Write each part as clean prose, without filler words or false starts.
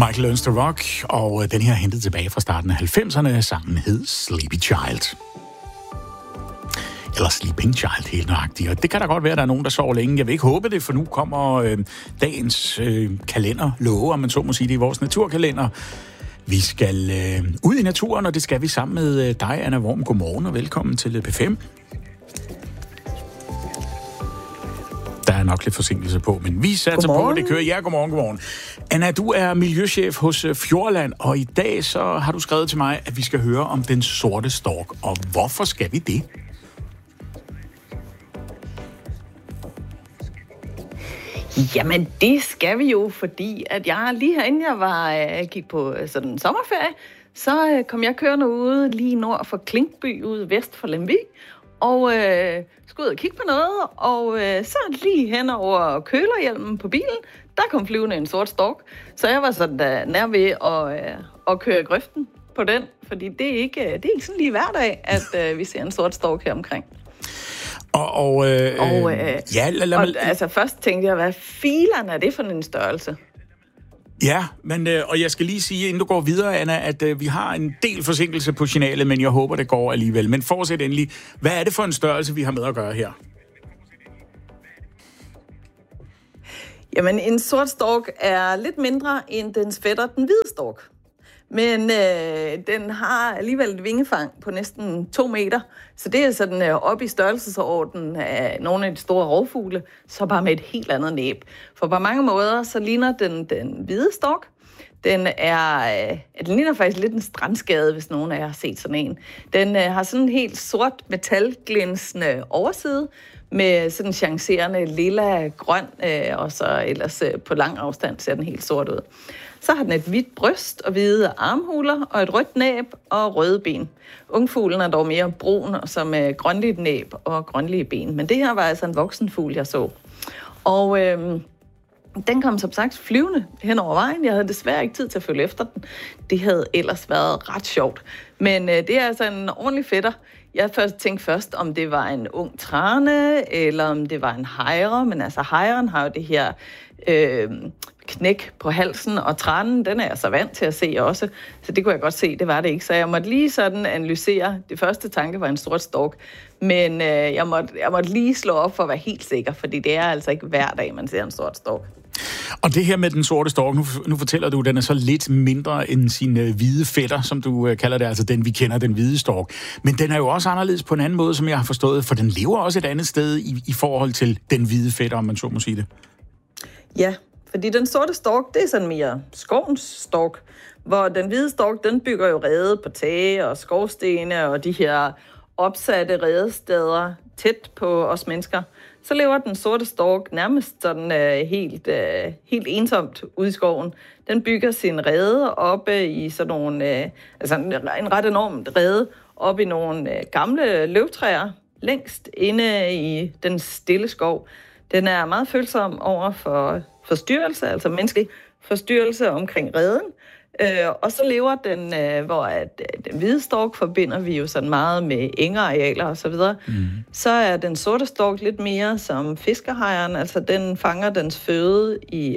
Michael Learns to Rock, og den her er hentet tilbage fra starten af 90'erne. Sangen hed Sleepy Child. Eller Sleeping Child, helt nøjagtigt. Og det kan da godt være, at der er nogen, der sover længe. Jeg vil ikke håbe det, for nu kommer dagens kalender love, om man så må sige det, i vores naturkalender. Vi skal ud i naturen, og det skal vi sammen med dig, Anna Worm. Godmorgen og velkommen til P5. Der er nok lidt forsinkelse på, men vi satser på, at det kører. Ja, godmorgen. Anna, du er miljøchef hos Fjordland, og i dag så har du skrevet til mig, at vi skal høre om den sorte stork. Og hvorfor skal vi det? Jamen, det skal vi jo, fordi at jeg lige herinde, jeg gik på sådan en sommerferie, så kom jeg kørende ude lige nord for Klinkby, ude vest for Lemvig, og skulle ud og kigge på noget, og så lige hen over kølerhjelmen på bilen, der kom flyvende en sort stork. Så jeg var sådan nær ved at køre grøften på den, fordi det er ikke sådan lige hver dag, at vi ser en sort stork her omkring. Altså først tænkte jeg, hvad filen er det for en størrelse? Ja, men og jeg skal lige sige, inden du går videre, Anna, at vi har en del forsinkelse på signalet, men jeg håber, det går alligevel. Men fortsæt endelig. Hvad er det for en størrelse, vi har med at gøre her? Jamen, en sort stork er lidt mindre end dens fætter, den hvide stork. Men den har alligevel et vingefang på næsten 2 meter, så det er sådan op i størrelsesorden af nogle af de store rovfugle, så bare med et helt andet næb. For på mange måder, så ligner den hvide stork. Den ligner faktisk lidt en strandskade, hvis nogen af jer har set sådan en. Den har sådan en helt sort metalglinsende overside, med sådan en chancerende lilla grøn, og så ellers på lang afstand ser den helt sort ud. Så har den et hvidt bryst og hvide armhuler og et rødt næb og røde ben. Ungfuglen er dog mere brun og så med grønligt næb og grønlige ben. Men det her var altså en voksen fugl, jeg så. Og den kom som sagt flyvende hen over vejen. Jeg havde desværre ikke tid til at følge efter den. Det havde ellers været ret sjovt. Men det er altså en ordentlig fætter. Jeg tænkte først, om det var en ung trane, eller om det var en hejre. Men altså, hejren har jo det her knæk på halsen, og tranen, den er jeg så vant til at se også. Så det kunne jeg godt se, det var det ikke. Så jeg måtte lige sådan analysere. Det første tanke var en sort stork. Men jeg måtte lige slå op for at være helt sikker, fordi det er altså ikke hver dag, man ser en sort stork. Og det her med den sorte stork, nu fortæller du, den er så lidt mindre end sin hvide fætter, som du kalder det, altså den vi kender, den hvide stork. Men den er jo også anderledes på en anden måde, som jeg har forstået, for den lever også et andet sted i forhold til den hvide fætter, om man så må sige det. Ja, fordi den sorte stork, det er sådan mere skovens stork, hvor den hvide stork, den bygger jo rede på tage og skovstene og de her opsatte redesteder tæt på os mennesker. Så lever den sorte stork nærmest sådan helt ensomt ude i skoven. Den bygger sin rede oppe i sådan nogle, en ret enormt rede oppe i nogle gamle løvtræer længst inde i den stille skov. Den er meget følsom over for forstyrrelse, altså menneskelig forstyrrelse omkring reden. Og så lever den, hvor den hvide stork forbinder vi jo sådan meget med engearealer og så videre. Så er den sorte stork lidt mere som fiskerhejren, altså den fanger dens føde i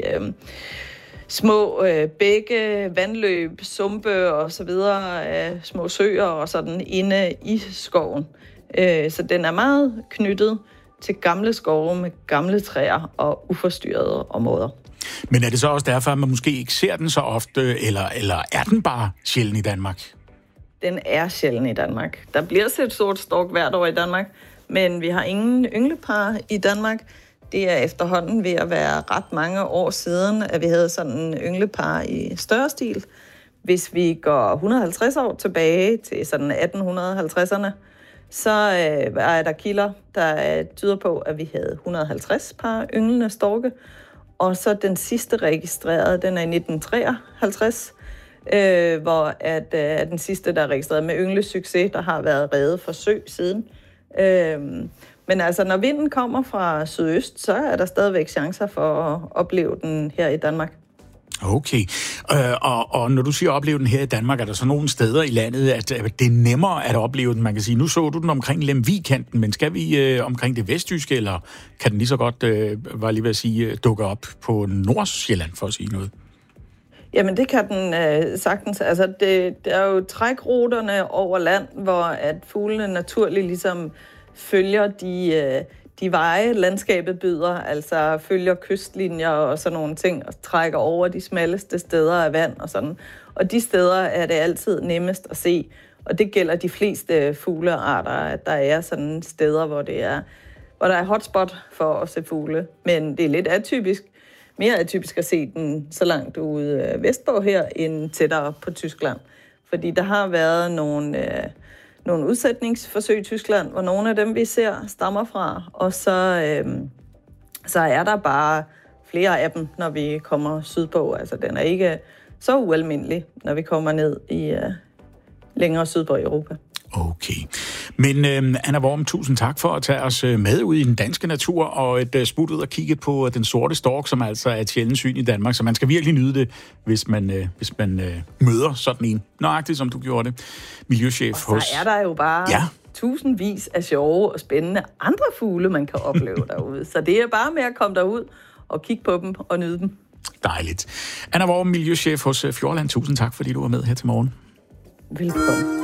små bække, vandløb, sumpe og så videre, små søer og sådan inde i skoven. Så den er meget knyttet til gamle skove med gamle træer og uforstyrrede områder. Men er det så også derfor, at man måske ikke ser den så ofte, eller er den bare sjælden i Danmark? Den er sjælden i Danmark. Der bliver set sort stork hvert år i Danmark, men vi har ingen ynglepar i Danmark. Det er efterhånden ved at være ret mange år siden, at vi havde sådan en ynglepar i større stil. Hvis vi går 150 år tilbage til sådan 1850'erne, så er der kilder, der tyder på, at vi havde 150 par ynglende storke. Og så den sidste registrerede, den er i 1953, hvor at den sidste, der er registreret med ynglesucces, der har været reddet forsøg siden. Men altså, når vinden kommer fra sydøst, så er der stadigvæk chancer for at opleve den her i Danmark. Okay. Og når du siger opleve den her i Danmark, er der så nogle steder i landet, at det er nemmere at opleve den? Man kan sige, nu så du den omkring Lemvig-kanten, men skal vi omkring det vestjyske, eller kan den lige så godt, var lige ved at sige, dukke op på Nordsjælland, for at sige noget? Jamen, det kan den sagtens. Altså, det er jo trækruterne over land, hvor at fuglene naturligt ligesom følger de veje, landskabet byder, altså følger kystlinjer og sådan nogle ting, og trækker over de smalleste steder af vand og sådan. Og de steder er det altid nemmest at se, og det gælder de fleste fuglearter, at der er sådan steder, hvor der er hotspot for at se fugle. Men det er lidt atypisk. Mere atypisk at se den så langt ude vestpå her, end tættere på Tyskland. Fordi der har været nogle udsætningsforsøg i Tyskland, hvor nogle af dem, vi ser, stammer fra. Og så er der bare flere af dem, når vi kommer sydpå. Altså, den er ikke så ualmindelig, når vi kommer ned i længere sydpå i Europa. Okay. Men Anna Worm, tusind tak for at tage os med ud i den danske natur og et smut ud og kigge på den sorte stork, som altså er et sjældent syn i Danmark. Så man skal virkelig nyde det, hvis man møder sådan en. Nøjagtigt, som du gjorde det. Miljøchef hos... Og så er der jo bare tusindvis af sjove og spændende andre fugle, man kan opleve derude. Så det er bare med at komme derud og kigge på dem og nyde dem. Dejligt. Anna Worm, miljøchef hos Fjordland. Tusind tak, fordi du var med her til morgen. Velkommen.